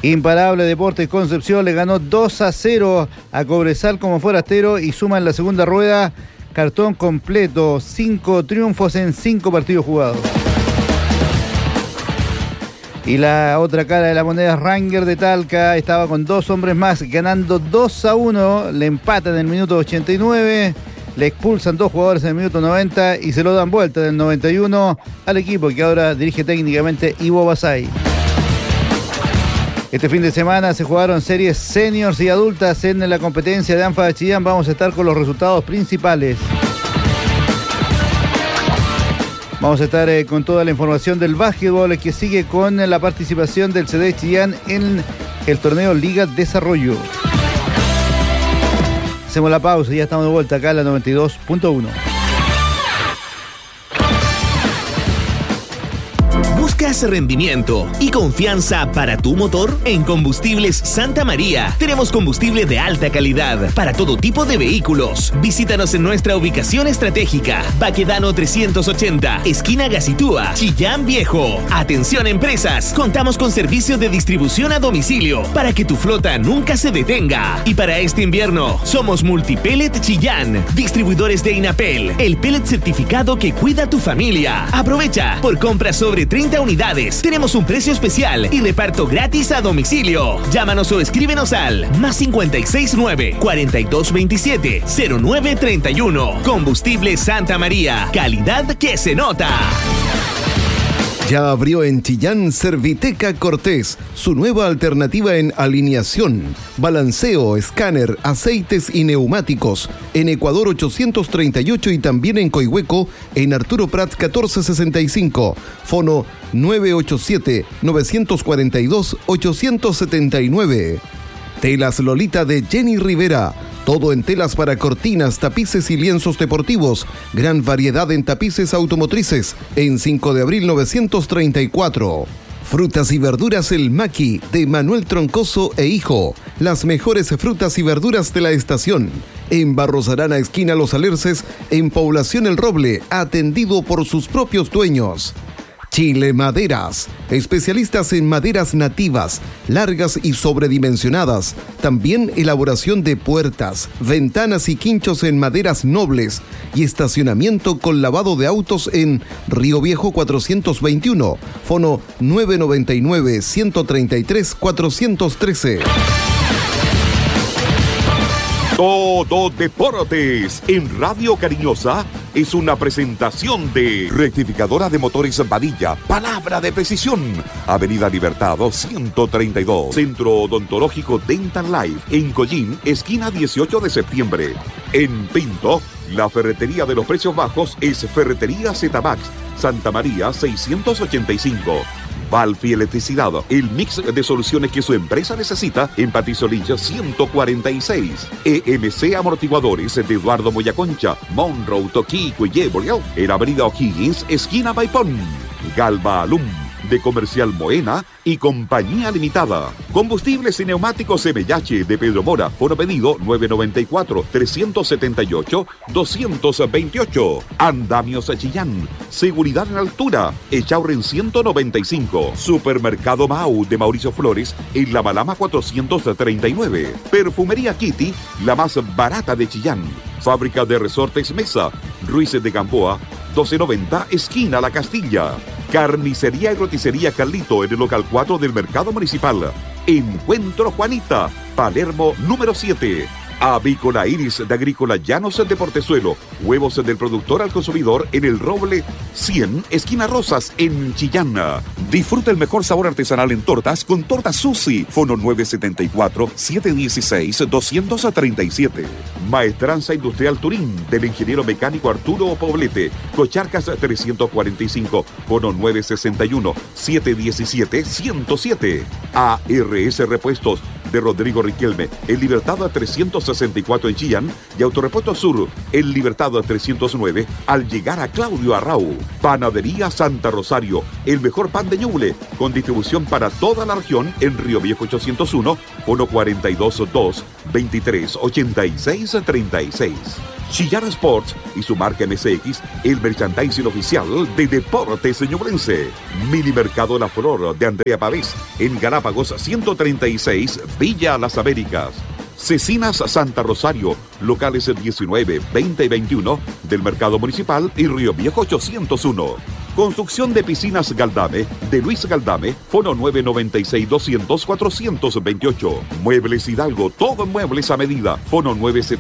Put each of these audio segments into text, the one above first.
Imparable Deportes Concepción le ganó 2-0 a Cobresal como forastero y suma en la segunda rueda cartón completo, 5 triunfos en 5 partidos jugados. Y la otra cara de la moneda, Ranger de Talca, estaba con 2 hombres más, ganando 2-1, le empatan en el minuto 89, le expulsan 2 jugadores en el minuto 90 y se lo dan vuelta en el 91 al equipo que ahora dirige técnicamente Ivo Basay. Este fin de semana se jugaron series seniors y adultas en la competencia de ANFA de Chillán. Vamos a estar con los resultados principales. Vamos a estar con toda la información del básquetbol que sigue con la participación del CD Chillán en el torneo Liga Desarrollo. Hacemos la pausa y ya estamos de vuelta acá en la 92.1. ¿Buscas rendimiento y confianza para tu motor? En Combustibles Santa María tenemos combustible de alta calidad para todo tipo de vehículos. Visítanos en nuestra ubicación estratégica, Baquedano 380, esquina Gacitúa, Chillán Viejo. Atención empresas, contamos con servicio de distribución a domicilio para que tu flota nunca se detenga. Y para este invierno, somos Multipellet Chillán, distribuidores de Inapel, el pellet certificado que cuida tu familia. Aprovecha, por compra sobre 30 unidades, tenemos un precio especial y reparto gratis a domicilio. Llámanos o escríbenos al +569 4227 0931. Combustible Santa María, calidad que se nota. Ya abrió en Chillán Serviteca Cortés, su nueva alternativa en alineación, balanceo, escáner, aceites y neumáticos. En Ecuador 838 y también en Coihueco, en Arturo Prat 1465. Fono 987-942-879. Telas Lolita de Jenny Rivera. Todo en telas para cortinas, tapices y lienzos deportivos. Gran variedad en tapices automotrices. En 5 de abril 934. Frutas y verduras El Maqui, de Manuel Troncoso e Hijo. Las mejores frutas y verduras de la estación. En Barros Arana, esquina Los Alerces, en Población El Roble, atendido por sus propios dueños. Chile Maderas, especialistas en maderas nativas, largas y sobredimensionadas. También elaboración de puertas, ventanas y quinchos en maderas nobles y estacionamiento con lavado de autos en Río Viejo 421, fono 999-133-413. Todo Deportes en Radio Cariñosa es una presentación de Rectificadora de Motores Badilla, palabra de precisión. Avenida Libertad 132, Centro Odontológico Dental Life, en Collín, esquina 18 de septiembre. En Pinto, la ferretería de los precios bajos es Ferretería Zmax, Santa María 685. Valfi Electricidad, el mix de soluciones que su empresa necesita en Patricio Lynch 146. EMC Amortiguadores de Eduardo Moyaconcha, Monroe, Toquico y Yeboleo, en Avenida O'Higgins, esquina Maipón. Galva Alum, de Comercial Moena y Compañía Limitada. Combustibles y neumáticos MH de Pedro Mora. Fono pedido 994-378-228. Andamios Chillán. Seguridad en altura. Echauren 195. Supermercado Mau de Mauricio Flores en La Malama 439. Perfumería Kitty, la más barata de Chillán. Fábrica de Resortes Mesa. Ruiz de Gamboa 1290, esquina La Castilla. Carnicería y roticería Carlito en el local 4 del Mercado Municipal. Encuentro Juanita, Palermo número 7. Avícola Iris de Agrícola Llanos de Portezuelo. Huevos del productor al consumidor en el Roble 100, esquina Rosas, en Chillán. Disfruta el mejor sabor artesanal en tortas con Tortas Susi. Fono 974-716-237. Maestranza Industrial Turín del ingeniero mecánico Arturo Poblete. Cocharcas 345. Fono 961-717-107. ARS Repuestos de Rodrigo Riquelme, en Libertad 364 en Chillán, y Autorepuesto Sur, en Libertad 309, al llegar a Claudio Arrau. Panadería Santa Rosario, el mejor pan de Ñuble, con distribución para toda la región en Río Viejo 801, 142-2, 23 86 36. Chillán Sports y su marca MSX, el merchandising oficial de Deportes Ñublense. Mini Mercado La Flor de Andrea Pavés, en Galápagos 136, Villa Las Américas. Cecinas Santa Rosario, locales 19, 20 y 21 del Mercado Municipal y Río Viejo 801. Construcción de piscinas Galdame, de Luis Galdame, fono 996-200-428. Muebles Hidalgo, todo en muebles a medida, fono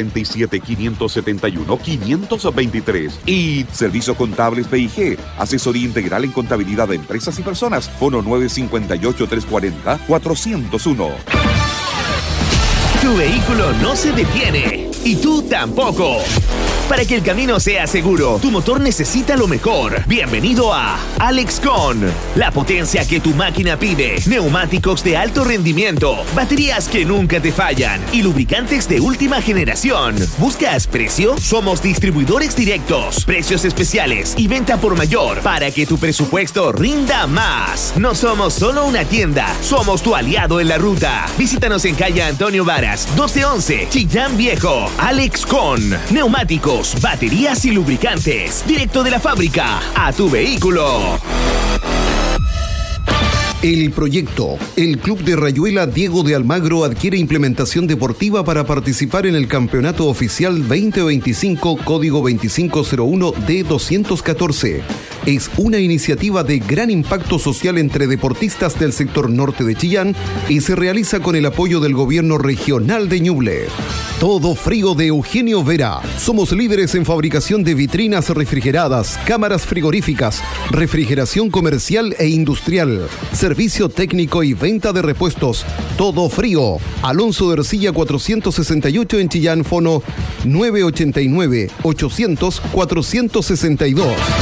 977-571-523. Y Servicios Contables PIG, asesoría integral en contabilidad de empresas y personas, fono 958-340-401. Tu vehículo no se detiene y tú tampoco. Para que el camino sea seguro, tu motor necesita lo mejor. Bienvenido a Alexcon. La potencia que tu máquina pide. Neumáticos de alto rendimiento. Baterías que nunca te fallan. Y lubricantes de última generación. ¿Buscas precio? Somos distribuidores directos. Precios especiales y venta por mayor. Para que tu presupuesto rinda más. No somos solo una tienda. Somos tu aliado en la ruta. Visítanos en calle Antonio Varas, 1211, Chillán Viejo. Alexcon. Neumáticos, baterías y lubricantes. Directo de la fábrica a tu vehículo. El proyecto. El Club de Rayuela Diego de Almagro adquiere implementación deportiva para participar en el Campeonato Oficial 2025, código 2501D214. Es una iniciativa de gran impacto social entre deportistas del sector norte de Chillán y se realiza con el apoyo del gobierno regional de Ñuble. Todo Frío de Eugenio Vera. Somos líderes en fabricación de vitrinas refrigeradas, cámaras frigoríficas, refrigeración comercial e industrial, servicio técnico y venta de repuestos. Todo Frío. Alonso de Ercilla 468 en Chillán, fono 989-800-462.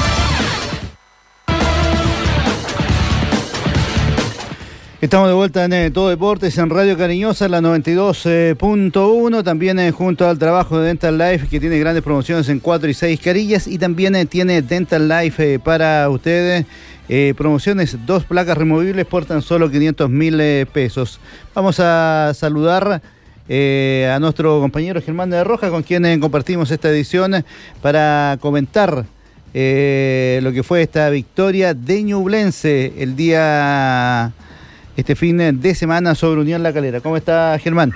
Estamos de vuelta en Todo Deportes en Radio Cariñosa, la 92.1, también junto al trabajo de Dental Life, que tiene grandes promociones en 4 y 6 carillas, y también tiene Dental Life para ustedes, promociones, 2 placas removibles por tan solo 500.000 pesos. Vamos a saludar a nuestro compañero Germán de Roja, con quien compartimos esta edición, para comentar lo que fue esta victoria de Ñublense el día... este fin de semana sobre Unión La Calera. ¿Cómo está, Germán?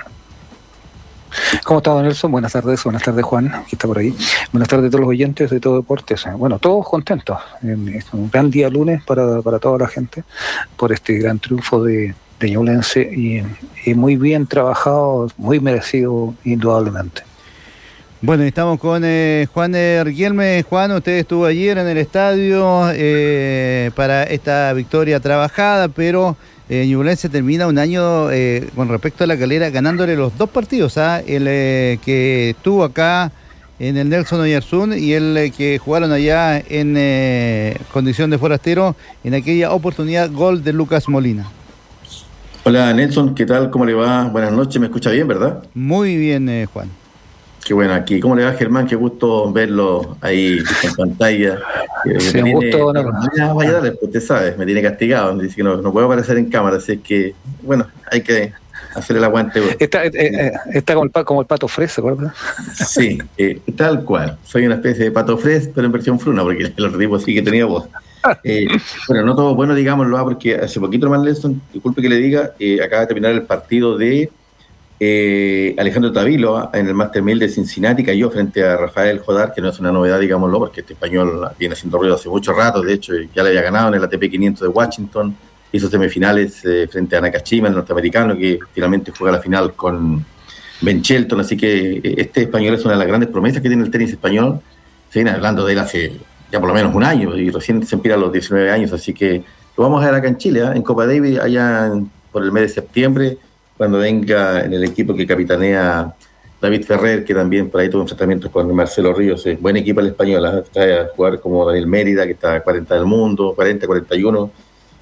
¿Cómo está, don Nelson? Buenas tardes Juan, que está por ahí. Buenas tardes a todos los oyentes de Todo Deportes. Bueno, todos contentos. Es un gran día lunes para toda la gente por este gran triunfo de Ñublense y muy bien trabajado, muy merecido, indudablemente. Bueno, estamos con Juan Riquelme. Juan, usted estuvo ayer en el estadio para esta victoria trabajada, pero... Ñublense termina un año con respecto a La Calera ganándole los 2 partidos, el que estuvo acá en el Nelson Oyarzún y el que jugaron allá en condición de forastero, en aquella oportunidad gol de Lucas Molina. Hola Nelson, ¿qué tal? ¿Cómo le va? Buenas noches, me escucha bien, ¿verdad? Muy bien, Juan. Qué bueno aquí. ¿Cómo le va, Germán? Qué gusto verlo ahí en pantalla. Sí, un gusto. Vaya, dale, usted sabe, me tiene castigado. Me dice que no puedo aparecer en cámara, así que, bueno, hay que hacer el aguante. Está como el Pato Fres, ¿se acuerda? Sí, tal cual. Soy una especie de Pato Fres, pero en versión fruna, porque el otro tipo sí que tenía voz. Bueno, no todo bueno, digámoslo, porque hace poquito, hermano Nelson, disculpe que le diga, acaba de terminar el partido de Alejandro Tavilo en el Master 1000 de Cincinnati. Cayó frente a Rafael Jodar, que no es una novedad, digámoslo, porque este español viene haciendo ruido hace mucho rato. De hecho, ya le había ganado en el ATP 500 de Washington, hizo semifinales frente a Nakashima, el norteamericano, que finalmente juega la final con Ben Shelton. Así que este español es una de las grandes promesas que tiene el tenis español. Se viene hablando de él hace ya por lo menos un año, y recién se empira a los 19 años, así que lo vamos a ver acá en Chile, en Copa Davis, allá por el mes de septiembre, cuando venga en el equipo que capitanea David Ferrer, que también por ahí tuvo enfrentamientos con Marcelo Ríos. Buen equipo el español, está a jugar como Daniel Mérida, que está a 40 del mundo, 40, 41,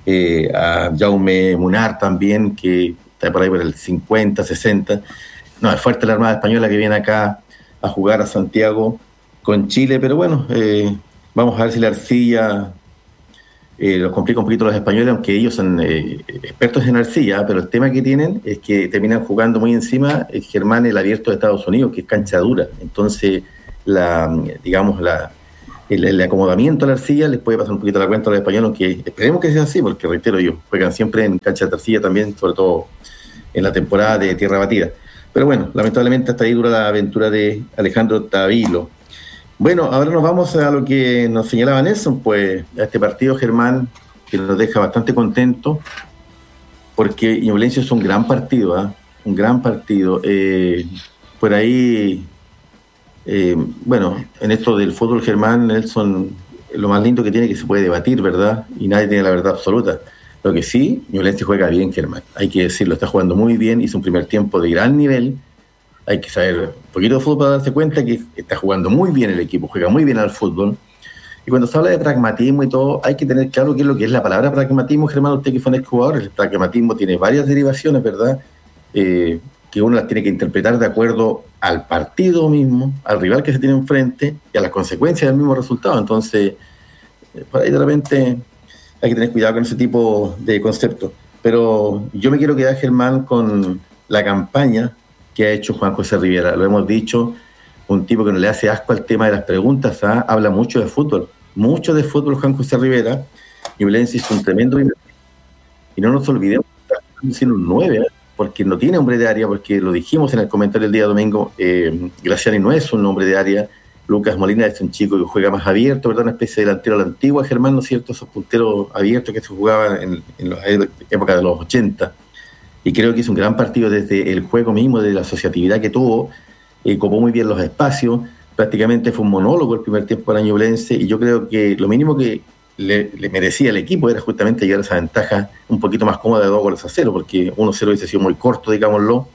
a Jaume Munar también, que está por ahí por el 50, 60. No, es fuerte la Armada Española que viene acá a jugar a Santiago con Chile, pero bueno, vamos a ver si la arcilla los complica un poquito los españoles, aunque ellos son expertos en arcilla, pero el tema que tienen es que terminan jugando muy encima Germán, el abierto de Estados Unidos, que es cancha dura. Entonces, el acomodamiento a la arcilla les puede pasar un poquito la cuenta a los españoles, aunque esperemos que sea así, porque reitero yo, juegan siempre en cancha de arcilla también, sobre todo en la temporada de tierra batida. Pero bueno, lamentablemente hasta ahí dura la aventura de Alejandro Tavilo. Bueno, ahora nos vamos a lo que nos señalaba Nelson, pues a este partido, Germán, que nos deja bastante contentos, porque Ñublense es un gran partido, un gran partido. Por ahí, bueno, en esto del fútbol, Germán, Nelson, lo más lindo que tiene es que se puede debatir, ¿verdad? Y nadie tiene la verdad absoluta. Lo que sí, Ñublense juega bien, Germán, hay que decirlo, está jugando muy bien, hizo un primer tiempo de gran nivel. Hay que saber un poquito de fútbol para darse cuenta que está jugando muy bien el equipo, juega muy bien al fútbol. Y cuando se habla de pragmatismo y todo, hay que tener claro qué es lo que es la palabra pragmatismo, Germán, usted que fue un exjugador. El pragmatismo tiene varias derivaciones, ¿verdad? Que uno las tiene que interpretar de acuerdo al partido mismo, al rival que se tiene enfrente y a las consecuencias del mismo resultado. Entonces, por ahí de repente hay que tener cuidado con ese tipo de conceptos. Pero yo me quiero quedar, Germán, con la campaña que ha hecho Juan José Rivera. Lo hemos dicho, un tipo que no le hace asco al tema de las preguntas, habla mucho de fútbol Juan José Rivera. Ñublense hizo un tremendo y no nos olvidemos que está un 9, porque no tiene hombre de área, porque lo dijimos en el comentario el día domingo, Graciani no es un hombre de área, Lucas Molina es un chico que juega más abierto, ¿verdad? Una especie de delantero a la antigua, Germán, ¿no es cierto? Esos punteros abiertos que se jugaban en la época de los 80. Y creo que es un gran partido desde el juego mismo, de la asociatividad que tuvo, copó muy bien los espacios, prácticamente fue un monólogo el primer tiempo para Ñublense, y yo creo que lo mínimo que le merecía el equipo era justamente llegar a esa ventaja un poquito más cómoda de 2-0, porque 1-0 hubiese sido muy corto, digámoslo,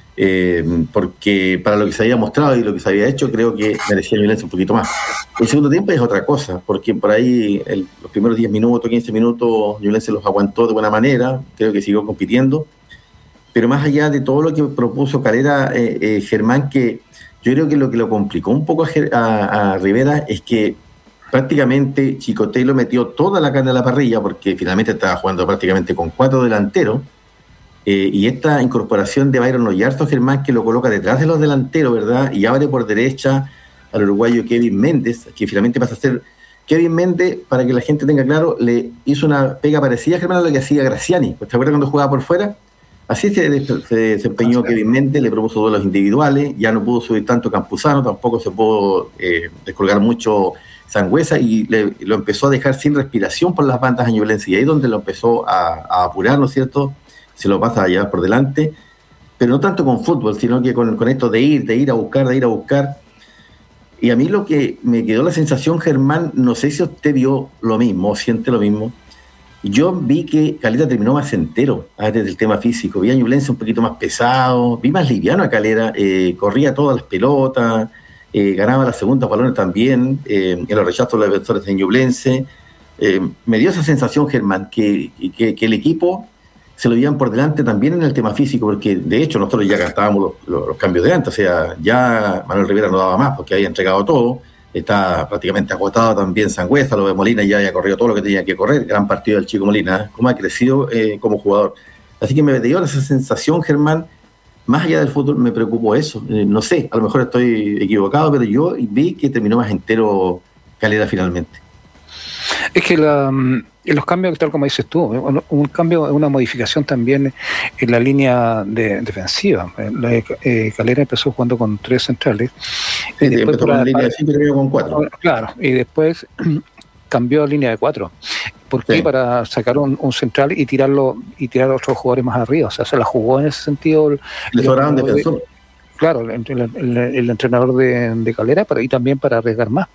porque para lo que se había mostrado y lo que se había hecho, creo que merecía Ñublense un poquito más. El segundo tiempo es otra cosa, porque por ahí los primeros 10 minutos, 15 minutos, Ñublense los aguantó de buena manera, creo que siguió compitiendo. Pero más allá de todo lo que propuso Calera, Germán, que yo creo que lo complicó un poco a Rivera es que prácticamente Chicote lo metió toda la carne a la parrilla, porque finalmente estaba jugando prácticamente con 4 delanteros, y esta incorporación de Byron Oyarzo, Germán, que lo coloca detrás de los delanteros, ¿verdad? Y abre por derecha al uruguayo Kevin Méndez, que finalmente pasa a ser Kevin Méndez, para que la gente tenga claro, le hizo una pega parecida, Germán, a lo que hacía Graciani. ¿Te acuerdas cuando jugaba por fuera? Así se desempeñó Kevin Méndez, le propuso duelos individuales, ya no pudo subir tanto Campuzano, tampoco se pudo descolgar mucho Sangüesa, y lo empezó a dejar sin respiración por las bandas a Ñublense, y ahí es donde lo empezó a apurar, ¿no es cierto? Se lo pasa a llevar por delante, pero no tanto con fútbol, sino que con esto de ir a buscar. Y a mí lo que me quedó la sensación, Germán, no sé si usted vio lo mismo, o siente lo mismo. Yo vi que Calera terminó más entero desde el tema físico. Vi a Ñublense un poquito más pesado, vi más liviano a Calera, corría todas las pelotas, ganaba las segundas balones también, en los rechazos de los defensores de Ñublense. Me dio esa sensación, Germán, que el equipo se lo llevan por delante también en el tema físico, porque de hecho nosotros ya gastábamos los cambios de antes, o sea, ya Manuel Rivera no daba más porque había entregado todo. Está prácticamente agotado también Sangüesa, lo de Molina ya había corrido todo lo que tenía que correr, gran partido del chico Molina, cómo ha crecido como jugador. Así que me dio esa sensación, Germán, más allá del fútbol me preocupó eso, no sé, a lo mejor estoy equivocado, pero yo vi que terminó más entero Calera finalmente. Es que los cambios, tal como dices tú, un cambio, una modificación también en la línea defensiva. Calera empezó jugando con 3 centrales. Sí, empezó con línea de 5 y terminó con 4. Claro, y después cambió a línea de 4. ¿Por qué? Sí. Para sacar un central y tirar a otros jugadores más arriba. O sea, se la jugó en ese sentido. Le sobraban defensor. Claro, el entrenador de Calera, y también para arriesgar más.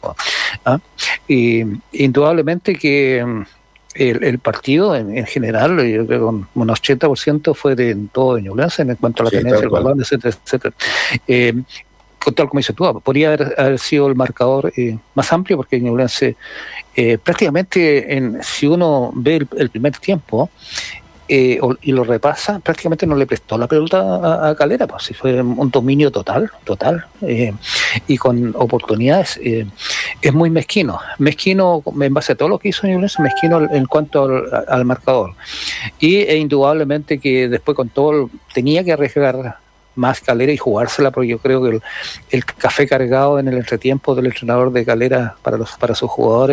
Y indudablemente que el partido en general, yo creo que un 80% fue de todo de Ñublense en cuanto a la tenencia del balón, etcétera. Tal como dices tú, podría haber sido el marcador más amplio, porque Ñublense prácticamente, si uno ve el primer tiempo, y lo repasa, prácticamente no le prestó la pelota a Calera, pues sí, fue un dominio total, y con oportunidades. Es muy mezquino en base a todo lo que hizo Ñublense, mezquino en cuanto al marcador, y indudablemente que después con todo tenía que arriesgar más Calera y jugársela, porque yo creo que el café cargado en el entretiempo del entrenador de Calera para sus jugadores